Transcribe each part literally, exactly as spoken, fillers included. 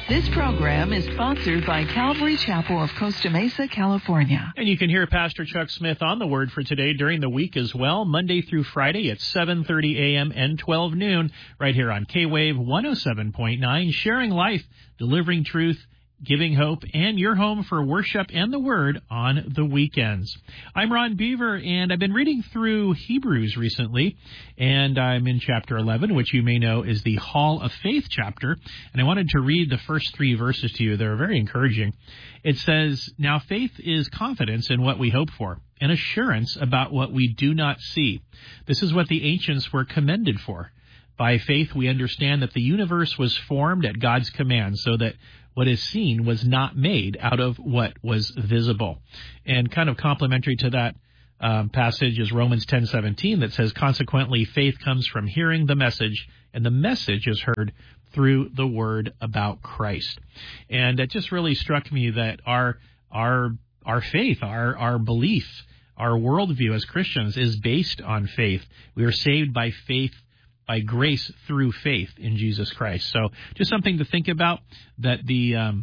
This program is sponsored by Calvary Chapel of Costa Mesa, California. And you can hear Pastor Chuck Smith on the Word for Today during the week as well, Monday through Friday at seven thirty a.m. and twelve noon, right here on K-Wave one oh seven point nine, sharing life, delivering truth, giving hope, and your home for worship and the Word on the weekends. I'm Ron Beaver, and I've been reading through Hebrews recently, and I'm in chapter eleven, which you may know is the Hall of Faith chapter, and I wanted to read the first three verses to you. They're very encouraging. It says, "Now faith is confidence in what we hope for, and assurance about what we do not see. This is what the ancients were commended for. By faith we understand that the universe was formed at God's command, so that what is seen was not made out of what was visible." And kind of complementary to that um, passage is Romans ten seventeen that says, "Consequently, faith comes from hearing the message, and the message is heard through the word about Christ." And it just really struck me that our our our faith, our our belief, our worldview as Christians is based on faith. We are saved by faith, by grace through faith in Jesus Christ. So just something to think about, that the um,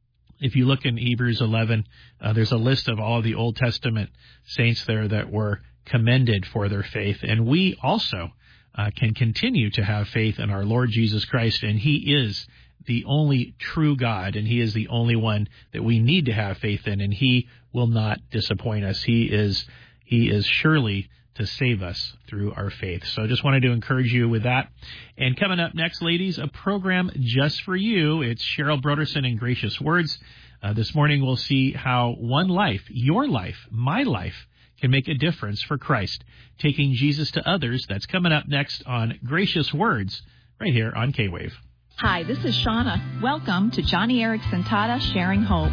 if you look in Hebrews eleven, uh, there's a list of all of the Old Testament saints there that were commended for their faith. And we also uh, can continue to have faith in our Lord Jesus Christ, and He is the only true God, and He is the only one that we need to have faith in, and He will not disappoint us. He is, He is surely to save us through our faith. So I just wanted to encourage you with that. And coming up next, ladies, a program just for you. It's Cheryl Broderson and Gracious Words. Uh, this morning we'll see how one life, your life, my life, can make a difference for Christ, taking Jesus to others. That's coming up next on Gracious Words, right here on K-Wave. Hi, this is Shauna. Welcome to Johnny Erickson Tata Sharing Hope.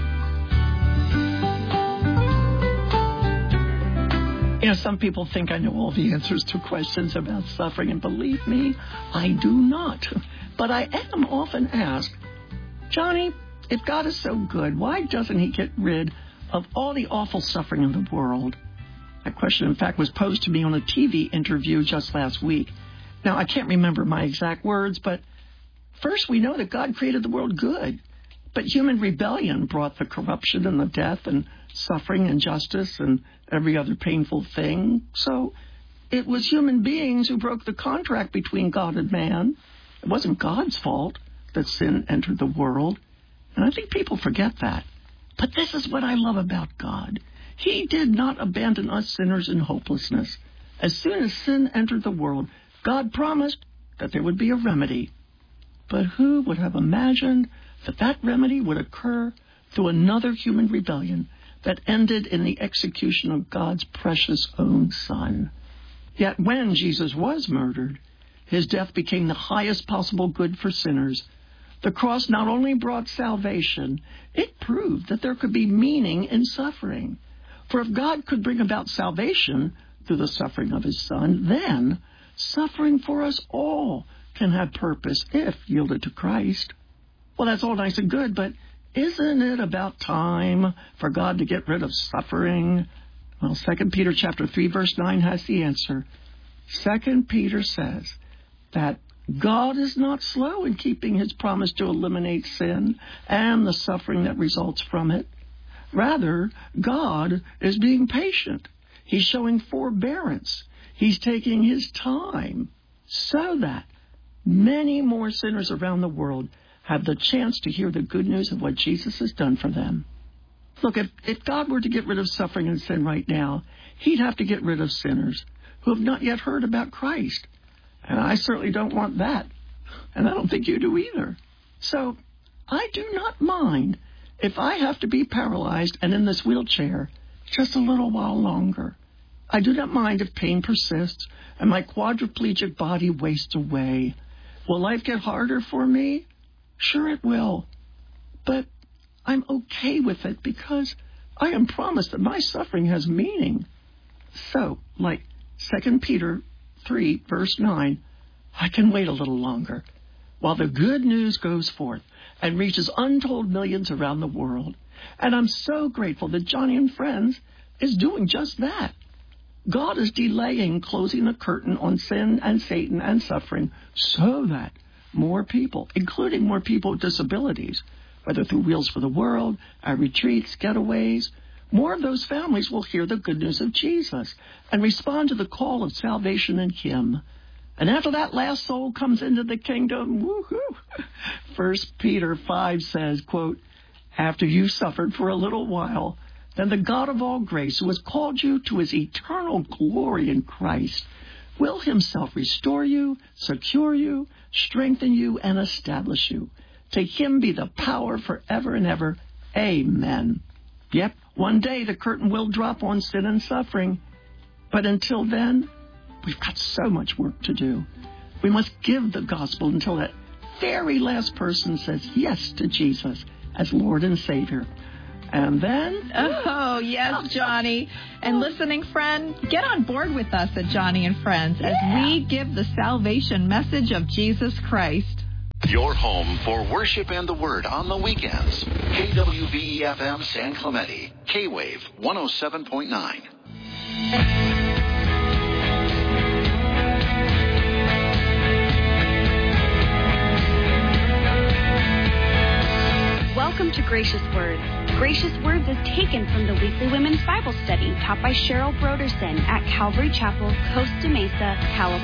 You know, some people think I know all the answers to questions about suffering, and believe me, I do not. But I am often asked, Johnny, if God is so good, why doesn't He get rid of all the awful suffering in the world? That question, in fact, was posed to me on a T V interview just last week. Now, I can't remember my exact words, but first we know that God created the world good. But human rebellion brought the corruption and the death and suffering, injustice, and every other painful thing. So it was human beings who broke the contract between God and man. It wasn't God's fault that sin entered the world. And I think people forget that. But this is what I love about God. He did not abandon us sinners in hopelessness. As soon as sin entered the world, God promised that there would be a remedy. But who would have imagined that that remedy would occur through another human rebellion that ended in the execution of God's precious own Son? Yet when Jesus was murdered, His death became the highest possible good for sinners. The cross not only brought salvation, it proved that there could be meaning in suffering. For if God could bring about salvation through the suffering of His Son, then suffering for us all can have purpose if yielded to Christ. Well, that's all nice and good, but isn't it about time for God to get rid of suffering? Well, Second Peter chapter three, verse nine has the answer. Second Peter says that God is not slow in keeping His promise to eliminate sin and the suffering that results from it. Rather, God is being patient. He's showing forbearance. He's taking His time so that many more sinners around the world have the chance to hear the good news of what Jesus has done for them. Look, if, if God were to get rid of suffering and sin right now, He'd have to get rid of sinners who have not yet heard about Christ. And I certainly don't want that. And I don't think you do either. So I do not mind if I have to be paralyzed and in this wheelchair just a little while longer. I do not mind if pain persists and my quadriplegic body wastes away. Will life get harder for me? Sure it will. But I'm okay with it because I am promised that my suffering has meaning. So, like Second Peter three, verse nine, I can wait a little longer while the good news goes forth and reaches untold millions around the world. And I'm so grateful that Johnny and Friends is doing just that. God is delaying closing the curtain on sin and Satan and suffering so that more people, including more people with disabilities, whether through Wheels for the World, our retreats, getaways. More of those families will hear the good news of Jesus and respond to the call of salvation in Him. And after that last soul comes into the kingdom, woohoo! First Peter five says, quote, after you suffered for a little while, then the God of all grace, who has called you to His eternal glory in Christ, will Himself restore you, secure you, strengthen you, and establish you. To Him be the power forever and ever. Amen. Yep, one day the curtain will drop on sin and suffering. But until then, we've got so much work to do. We must give the gospel until that very last person says yes to Jesus as Lord and Savior. And then... Oh, yes, Johnny. And listening friend, get on board with us at Johnny and Friends as Yeah. we give the salvation message of Jesus Christ. Your home for worship and the Word on the weekends. K W V E F M San Clemente. K-Wave one oh seven point nine. Welcome to Gracious Words. Gracious Words is taken from the weekly women's Bible study taught by Cheryl Broderson at Calvary Chapel, Costa Mesa, California.